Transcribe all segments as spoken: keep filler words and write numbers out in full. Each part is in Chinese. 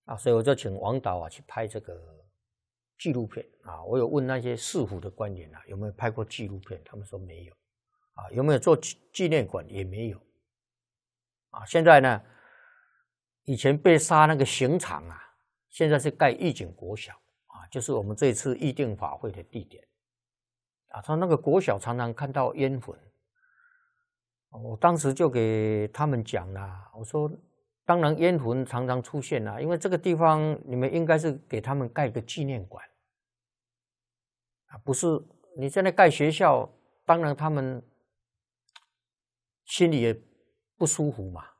啊，所以我就请王导啊去拍这个纪录片啊。我有问那些市府的官员啊，有没有拍过纪录片，他们说没有啊。有没有做纪念馆也没有啊。现在呢，以前被杀那个刑场啊，现在是盖义景国小啊，就是我们这次议定法会的地点啊。他那个国小常常看到烟魂，我当时就给他们讲啦，我说当然烟魂常常出现啦，因为这个地方你们应该是给他们盖个纪念馆啊，不是你在那盖学校，当然他们心里也不舒服嘛。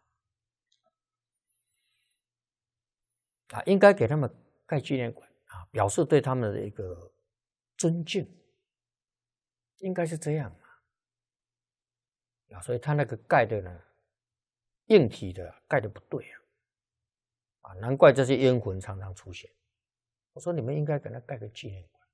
啊，应该给他们盖纪念馆啊，表示对他们的一个尊敬，应该是这样嘛。啊，所以他那个盖的呢，硬体的盖的不对啊，啊，难怪这些冤魂常常出现。我说你们应该给他盖个纪念馆。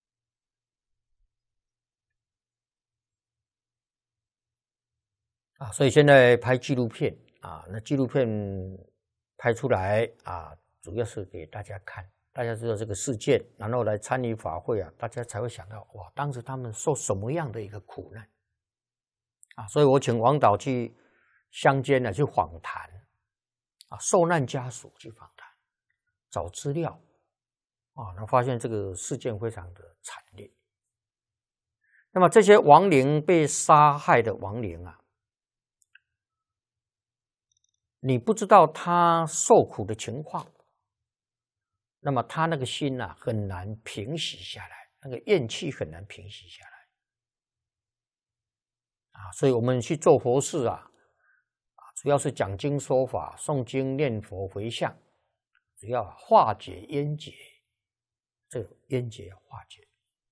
啊，所以现在拍纪录片啊，那纪录片拍出来啊。主要是给大家看，大家知道这个事件，然后来参与法会啊，大家才会想到哇，当时他们受什么样的一个苦难啊！所以我请王导去乡间呢去访谈啊，受难家属去访谈，找资料啊，那发现这个事件非常的惨烈。那么这些亡灵被杀害的亡灵啊，你不知道他受苦的情况。那么他那个心啊很难平息下来，那个怨气很难平息下来啊，所以我们去做佛事啊，啊，主要是讲经说法、诵经、念佛、回向，主要化解冤结，这个冤结要化解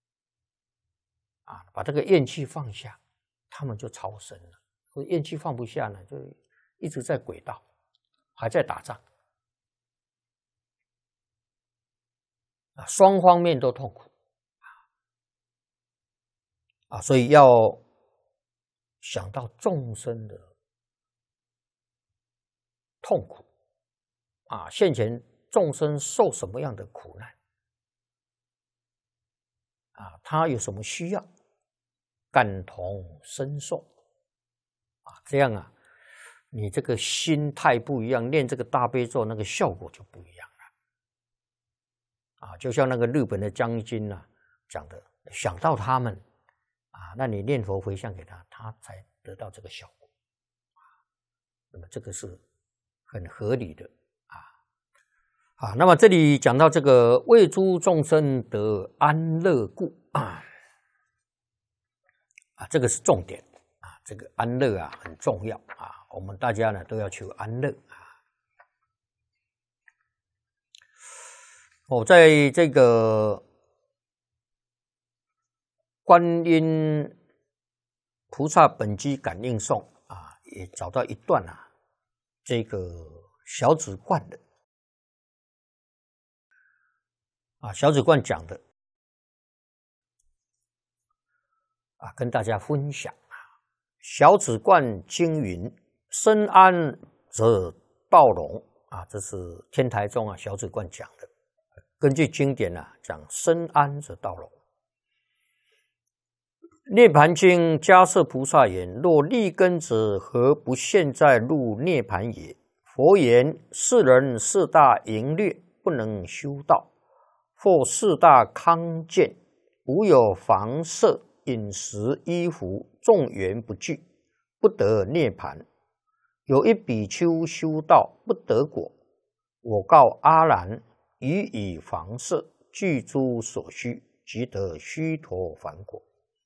啊，把这个怨气放下，他们就超生了。所以怨气放不下呢，就一直在轨道，还在打仗。啊，双方面都痛苦啊，所以要想到众生的痛苦啊，现前众生受什么样的苦难啊，他有什么需要，感同身受啊，这样啊，你这个心态不一样，念这个大悲咒，那个效果就不一样。啊，就像那个日本的将军啊讲的，想到他们啊，那你念佛回向给他，他才得到这个效果啊。那么这个是很合理的啊。啊，那么这里讲到这个为诸众生得安乐故啊，啊，这个是重点啊，这个安乐啊很重要啊，我们大家呢都要求安乐啊。我、哦、在这个观音菩萨本机感应颂啊，也找到一段啊，这个小止观的啊，小止观讲的啊，跟大家分享啊。小止观经云：身安则道隆啊，这是天台宗啊小止观讲的。根据经典啊，讲身安则道隆。涅盘经迦摄菩萨言：若立根者，何不现在入涅盘也？佛言：世人四大淫略，不能修道；或四大康健，无有房舍、饮食、衣服，众缘不具，不得涅盘。有一比丘修道不得果，我告阿难：予以房舍，具诸所需，即得须陀洹果。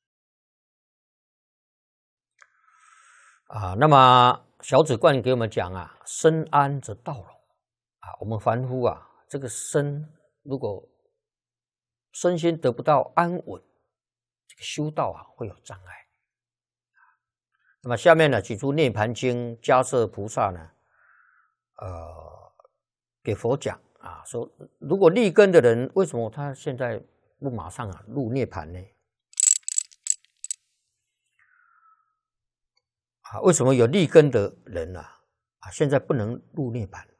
啊，那么小止观给我们讲啊，身安则道隆啊。我们凡夫啊，这个身如果身心得不到安稳，这个修道啊会有障碍。那么下面呢，举出《涅盘经》迦摄菩萨呢，呃，给佛讲啊，说如果立根的人，为什么他现在不马上啊入涅盘呢？啊，为什么有立根的人啊，啊现在不能入涅盘？